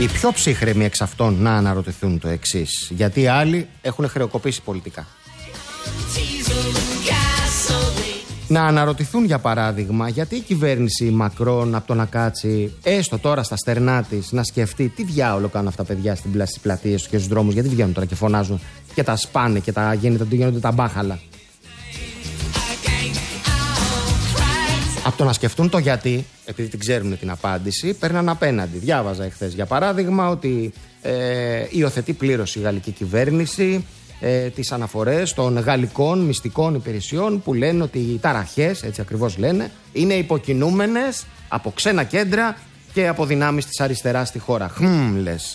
Οι πιο ψύχρεμοι εξ αυτών να αναρωτηθούν το εξής: γιατί οι άλλοι έχουν χρεοκοπήσει πολιτικά. Να αναρωτηθούν, για παράδειγμα, γιατί η κυβέρνηση Μακρόν από το να κάτσει έστω τώρα στα στερνά της να σκεφτεί τι διάολο κάνουν αυτά τα παιδιά στις πλατείες και στους δρόμους, γιατί βγαίνουν τώρα και φωνάζουν και τα σπάνε και γίνονται τα μπάχαλα. Από το να σκεφτούν το γιατί, επειδή την ξέρουν την απάντηση, παίρνουν απέναντι. Διάβαζα εχθές, για παράδειγμα, ότι υιοθετεί πλήρως η γαλλική κυβέρνηση τις αναφορές των γαλλικών μυστικών υπηρεσιών που λένε ότι οι ταραχές, έτσι ακριβώς λένε, είναι υποκινούμενες από ξένα κέντρα και από δυνάμεις της αριστεράς στη χώρα. Λες.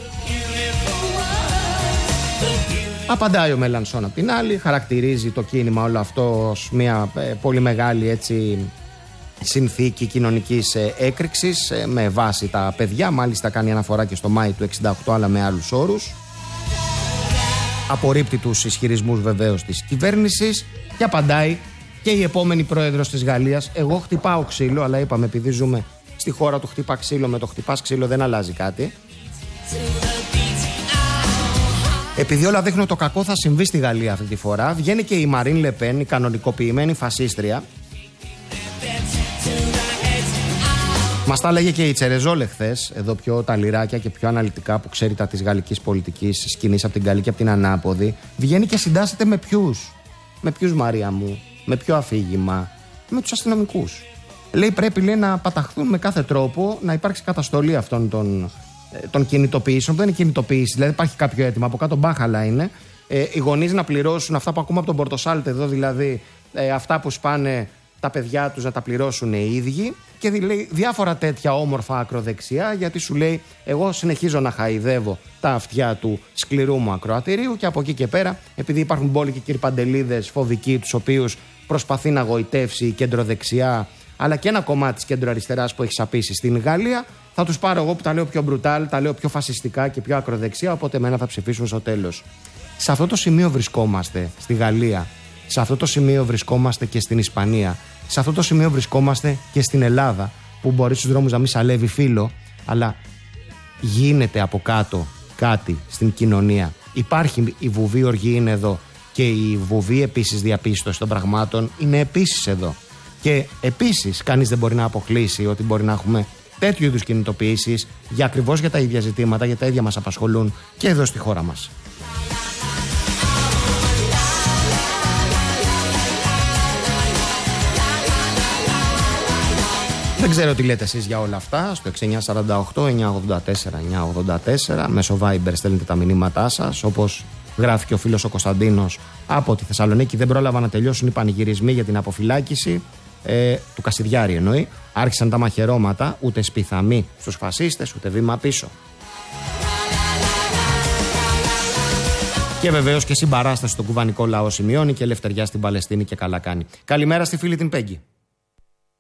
Απαντάει ο Μελανσόν απ' την άλλη, χαρακτηρίζει το κίνημα όλο αυτό ως μια πολύ μεγάλη έτσι συνθήκη κοινωνικής έκρηξης με βάση τα παιδιά. Μάλιστα κάνει αναφορά και στο Μάη του 68, αλλά με άλλους όρους. Απορρίπτει τους ισχυρισμούς βεβαίως της κυβέρνησης και απαντάει και η επόμενη πρόεδρος της Γαλλίας. Εγώ χτυπάω ξύλο, αλλά είπαμε, επειδή ζούμε στη χώρα του χτυπά ξύλο, με το χτυπάς ξύλο δεν αλλάζει κάτι. Επειδή όλα δείχνουν το κακό θα συμβεί στη Γαλλία αυτή τη φορά, βγαίνει και η Μαρίν Λεπέν, η κανονικοποιημένη φασίστρια. Μας τα έλεγε και η Τσερεζόλ χθες, εδώ πιο τα λιράκια και πιο αναλυτικά, που ξέρει τα της γαλλικής πολιτικής σκηνής από την καλή και από την ανάποδη. Βγαίνει και συντάσσεται με ποιους? Με ποιους, Μαρία μου? Με ποιο αφήγημα? Με τους αστυνομικούς. Λέει πρέπει, λέει, να παταχθούν με κάθε τρόπο, να υπάρξει καταστολή αυτών των κινητοποιήσεων. Δεν είναι κινητοποίηση, δηλαδή υπάρχει κάποιο αίτημα, από κάτω μπάχαλα είναι. Οι γονείς να πληρώσουν αυτά που ακούμε από τον Πορτοσάλτε εδώ, δηλαδή αυτά που σπάνε τα παιδιά τους να τα πληρώσουν οι ίδιοι, και λέει διάφορα τέτοια όμορφα ακροδεξιά, γιατί σου λέει εγώ συνεχίζω να χαϊδεύω τα αυτιά του σκληρού μου ακροατηρίου, και από εκεί και πέρα, επειδή υπάρχουν μπόλικοι κυρπαντελίδες φοβικοί, τους οποίους προσπαθεί να γοητεύσει η κεντροδεξιά, αλλά και ένα κομμάτι της κεντροαριστεράς που έχει σαπίσει στην Γαλλία, θα τους πάρω εγώ που τα λέω πιο μπρουτάλ, τα λέω πιο φασιστικά και πιο ακροδεξιά, οπότε εμένα θα ψηφίσουν στο τέλος. Σε αυτό το σημείο βρισκόμαστε στη Γαλλία. Σε αυτό το σημείο βρισκόμαστε και στην Ισπανία. Σε αυτό το σημείο βρισκόμαστε και στην Ελλάδα, που μπορεί στους δρόμους να μην σαλεύει φύλλο, αλλά γίνεται από κάτω κάτι στην κοινωνία. Υπάρχει η βουβή οργή, είναι εδώ, και η βουβή επίσης διαπίστωση των πραγμάτων είναι επίσης εδώ. Και επίσης κανείς δεν μπορεί να αποκλείσει ότι μπορεί να έχουμε τέτοιου είδους κινητοποιήσεις ακριβώς για τα ίδια ζητήματα, για τα ίδια μας απασχολούν και εδώ στη χώρα μας. Δεν ξέρω τι λέτε εσείς για όλα αυτά. Στο 6948-984-984 μέσω Viber στέλνετε τα μηνύματά σας. Όπως γράφει και ο φίλος ο Κωνσταντίνος από τη Θεσσαλονίκη, δεν πρόλαβα να τελειώσουν οι πανηγυρισμοί για την αποφυλάκηση του Κασιδιάρη, εννοεί. Άρχισαν τα μαχαιρώματα, ούτε σπιθαμί στους φασίστες, ούτε βήμα πίσω. Και βεβαίως και συμπαράσταση στον κουβανικό λαό σημειώνει, και ελευθεριά στην Παλαιστίνη, και καλά κάνει. Καλημέρα στη φίλη την Πέγγι.